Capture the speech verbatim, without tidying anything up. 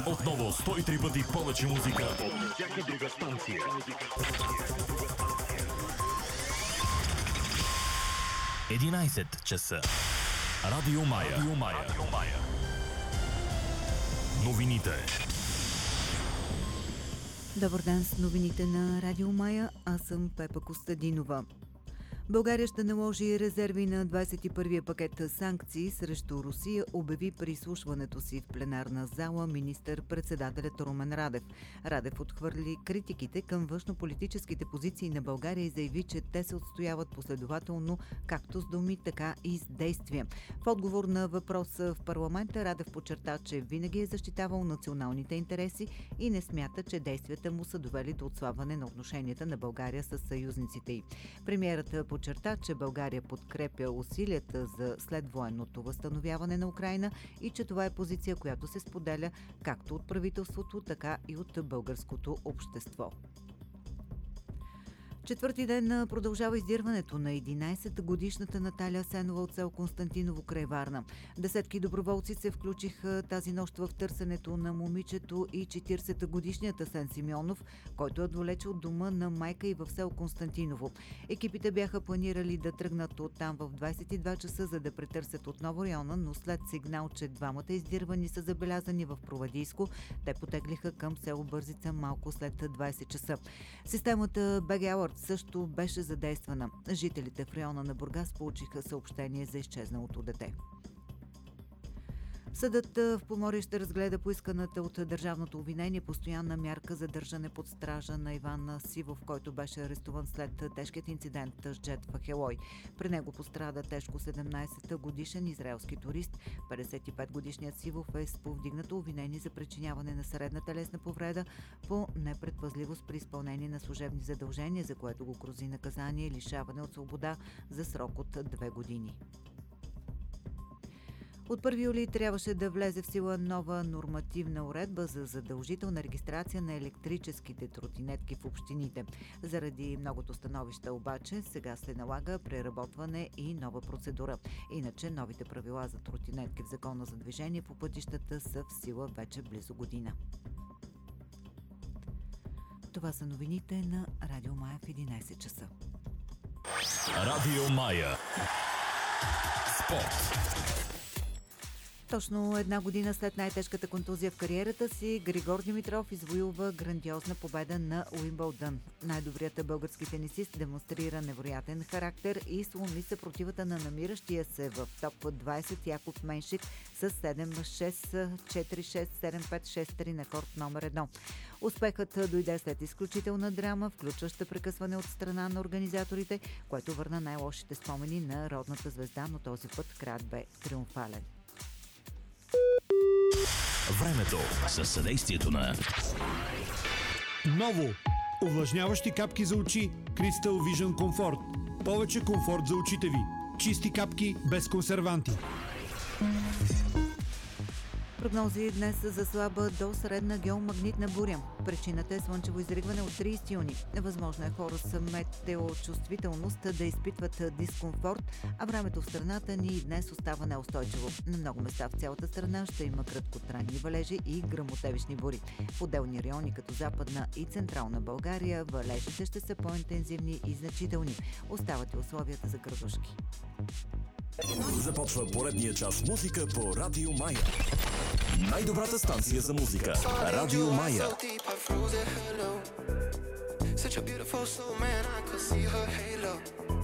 Отново сто и три пъти повече музика от всяка друга станция. единайсет часа. Радио Мая. Радио Мая. Радио Мая. Новините. Добър ден с новините на Радио Мая. Аз съм Пепа Костадинова. България ще наложи резерви на двадесет и първия пакет санкции срещу Русия, обяви при изслушването си в пленарна зала министър-председателят Румен Радев. Радев отхвърли критиките към външнополитическите позиции на България и заяви, че те се отстояват последователно както с думи, така и с действия. В отговор на въпроса в парламента Радев подчерта, че винаги е защитавал националните интереси и не смята, че действията му са довели до отслабване на отношенията на България с съюзниците й. Премиерът подчерта, че България подкрепя усилията за следвоенното възстановяване на Украйна и че това е позиция, която се споделя както от правителството, така и от българското общество. Четвърти ден продължава издирването на единайсетгодишната Наталия Асенова от село Константиново край Варна. Десетки доброволци се включиха тази нощ в търсенето на момичето и четиридесетгодишният Асен Симеонов, който е отдалече от дома на майка и в село Константиново. Екипите бяха планирали да тръгнат оттам в двадесет и два часа, за да претърсят отново района, но след сигнал, че двамата издирвани са забелязани в Провадийско, те потеглиха към село Бързица малко след двадесет часа. Системата би джи Alert също беше задействана. Жителите в района на Бургас получиха съобщение за изчезналото дете. Съдът в Поморие ще разгледа поисканата от държавното обвинение постоянна мярка за държане под стража на Иван Сивов, който беше арестуван след тежкият инцидент с джет в Ахелой. При него пострада тежко седемнайсетгодишен израелски турист. петдесет и петгодишният Сивов е с повдигнато обвинение за причиняване на средна телесна повреда по непредпазливост при изпълнение на служебни задължения, за което го грози наказание и лишаване от свобода за срок от две години. От първи юли трябваше да влезе в сила нова нормативна уредба за задължителна регистрация на електрическите тротинетки в общините. Заради многото становища обаче сега се налага преработване и нова процедура. Иначе новите правила за тротинетки в Закона за движение по пътищата са в сила вече близо година. Това са новините на Радио Мая в единайсет часа. Радио Мая. Спорт. Точно една година след най-тежката контузия в кариерата си, Григор Димитров извоюва грандиозна победа на Уимбълдън. Най-добрият български тенисист демонстрира невероятен характер и сломи съпротивата на намиращия се в топ двайсет Якоб Меншик с седем шест, четири шест, седем пет, шест три на корт номер едно. Успехът дойде след изключителна драма, включваща прекъсване от страна на организаторите, което върна най-лошите спомени на родната звезда, но този път краят бе триумфален. Времето със съдействието на Ново! Увлажняващи капки за очи Crystal Vision Comfort. Повече комфорт за очите ви. Чисти капки без консерванти. Прогнози днес за слаба до средна геомагнитна буря. Причината е слънчево изригване от трийсети юни. Възможно е хора с метеочувствителност да изпитват дискомфорт, а времето в страната ни днес остава неустойчиво. На много места в цялата страна ще има краткотрайни валежи и гръмотевични бури. В отделни райони, като Западна и Централна България, валежите ще са по-интензивни и значителни. Остават и условията за градушки. Започва поредния час музика по Радио Мая. Най-добрата станция за музика. Радио Мая. Such a beautiful soul, man, I could see her halo.